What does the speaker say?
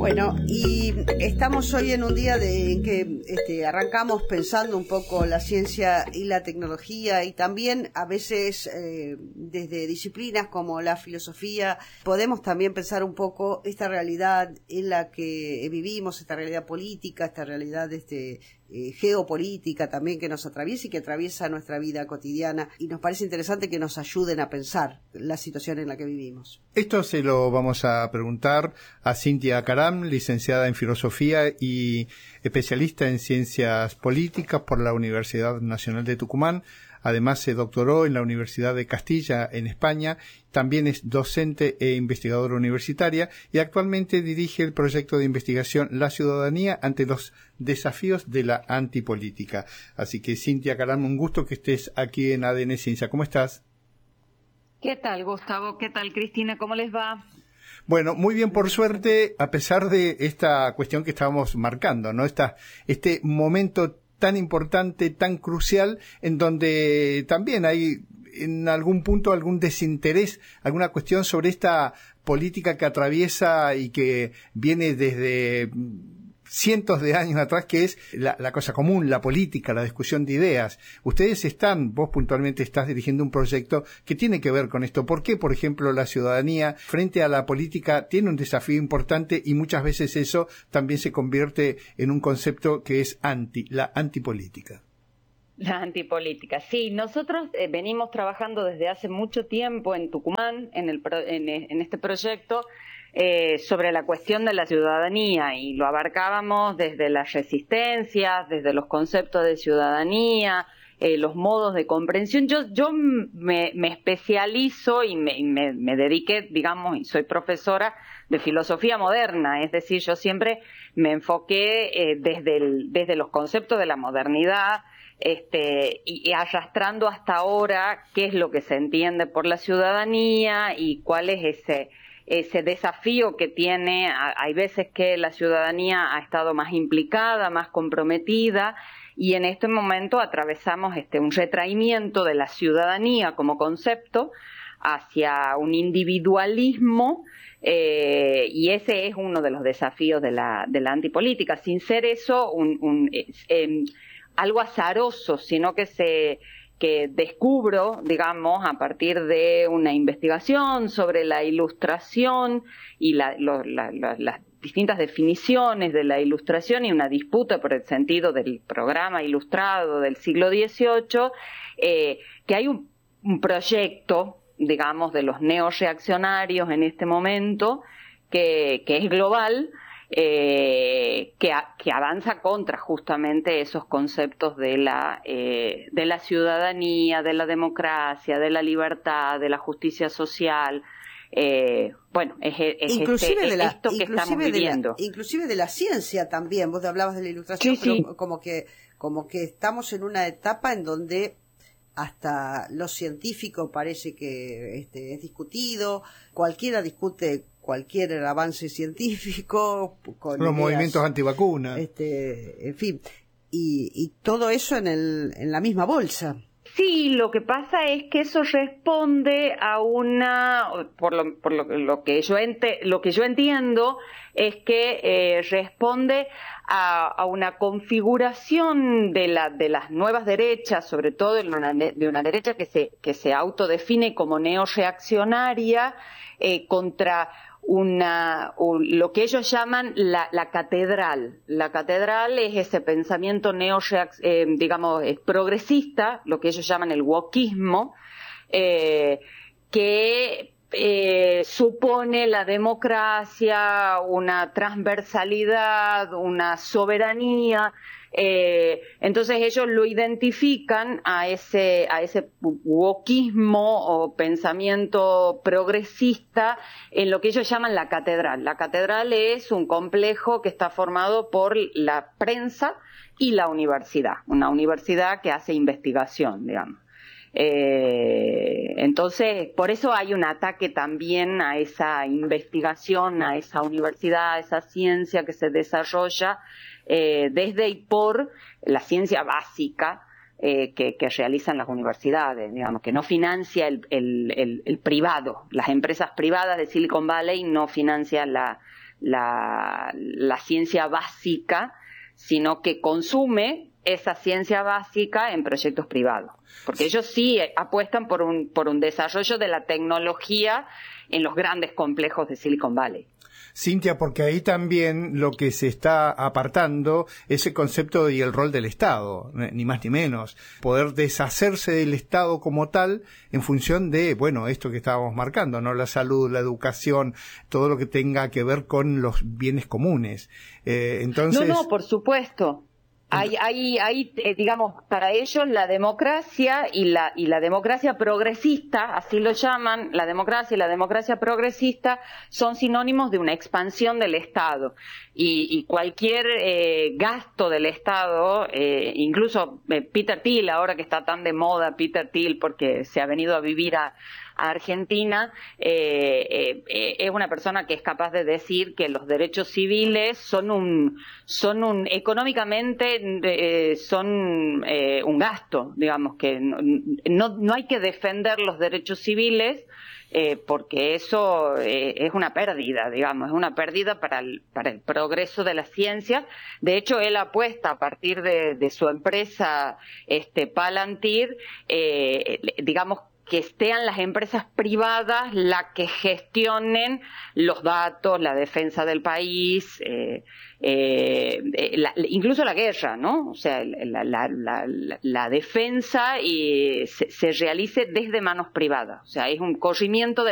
Bueno, y estamos hoy en un día en que arrancamos pensando un poco la ciencia y la tecnología, y también a veces desde disciplinas como la filosofía podemos también pensar un poco esta realidad en la que vivimos, esta realidad política, esta realidad geopolítica también que nos atraviesa y que atraviesa nuestra vida cotidiana, y nos parece interesante que nos ayuden a pensar la situación en la que vivimos. Esto se lo vamos a preguntar a Cintia Caram, licenciada en Filosofía y especialista en Ciencias Políticas por la Universidad Nacional de Tucumán. Además, se doctoró en la Universidad de Castilla, en España. También es docente e investigadora universitaria y actualmente dirige el proyecto de investigación La ciudadanía ante los desafíos de la antipolítica. Así que, Cintia Caram, un gusto que estés aquí en ADN Ciencia. ¿Cómo estás? ¿Qué tal, Gustavo? ¿Qué tal, Cristina? ¿Cómo les va? Bueno, muy bien, por suerte, a pesar de esta cuestión que estábamos marcando, ¿no? Este momento tan importante, tan crucial, en donde también hay en algún punto algún desinterés, alguna cuestión sobre esta política que atraviesa y que viene desde cientos de años atrás, que es la cosa común, la política, la discusión de ideas. Vos puntualmente estás dirigiendo un proyecto que tiene que ver con esto. ¿Por qué, por ejemplo, la ciudadanía frente a la política tiene un desafío importante y muchas veces eso también se convierte en un concepto que es la antipolítica? La antipolítica, sí. Nosotros venimos trabajando desde hace mucho tiempo en Tucumán, en este proyecto, sobre la cuestión de la ciudadanía, y lo abarcábamos desde las resistencias, desde los conceptos de ciudadanía, los modos de comprensión. Yo me especializo y me dediqué, digamos, y soy profesora de filosofía moderna, es decir, yo siempre me enfoqué desde los conceptos de la modernidad, y arrastrando hasta ahora qué es lo que se entiende por la ciudadanía y cuál es ese desafío que tiene. Hay veces que la ciudadanía ha estado más implicada, más comprometida, y en este momento atravesamos un retraimiento de la ciudadanía como concepto hacia un individualismo, y ese es uno de los desafíos de la antipolítica, sin ser eso algo azaroso, sino que descubro, digamos, a partir de una investigación sobre la Ilustración y las distintas definiciones de la Ilustración y una disputa por el sentido del programa ilustrado del siglo XVIII, que hay un proyecto, digamos, de los neorreaccionarios en este momento, que es global, que avanza contra justamente esos conceptos de la ciudadanía, de la democracia, de la libertad, de la justicia social. Bueno, es esto que estamos viviendo. Inclusive de la ciencia también. Vos hablabas de la Ilustración, sí, pero como que estamos en una etapa en donde hasta lo científico parece que es discutido. Cualquiera discute cualquier avance científico con los movimientos antivacunas, en fin, y todo eso en la misma bolsa. Sí, lo que pasa es que eso responde a por lo que yo entiendo, es que responde a una configuración de las nuevas derechas, sobre todo de una derecha que se autodefine como neorreaccionaria, contra lo que ellos llaman la catedral. La catedral es ese pensamiento digamos, progresista, lo que ellos llaman el wokismo, que supone la democracia, una transversalidad, una soberanía. Entonces ellos lo identifican a ese wokismo o pensamiento progresista en lo que ellos llaman la catedral. La catedral es un complejo que está formado por la prensa y la universidad, una universidad que hace investigación, digamos. Entonces, por eso hay un ataque también a esa investigación, a esa universidad, a esa ciencia que se desarrolla desde y por la ciencia básica que realizan las universidades, digamos, que no financia el privado. Las empresas privadas de Silicon Valley no financian la ciencia básica, sino que consume esa ciencia básica en proyectos privados. Porque ellos sí apuestan por un desarrollo de la tecnología en los grandes complejos de Silicon Valley. Cintia, porque ahí también lo que se está apartando es el concepto y el rol del Estado, ni más ni menos. Poder deshacerse del Estado como tal en función de, bueno, esto que estábamos marcando, ¿no? La salud, la educación, todo lo que tenga que ver con los bienes comunes. Entonces... No, por supuesto. Hay, digamos, para ellos la democracia y la democracia progresista, así lo llaman, la democracia y la democracia progresista son sinónimos de una expansión del Estado. Y cualquier gasto del Estado, incluso Peter Thiel, ahora que está tan de moda Peter Thiel porque se ha venido a vivir a Argentina, es una persona que es capaz de decir que los derechos civiles son económicamente son un gasto, digamos, que no hay que defender los derechos civiles porque eso es una pérdida, digamos, es una pérdida para el progreso de la ciencia. De hecho, él apuesta a partir de su empresa Palantir, digamos, que sean las empresas privadas las que gestionen los datos, la defensa del país, incluso la guerra, ¿no? O sea, la defensa se realice desde manos privadas. O sea, es un corrimiento de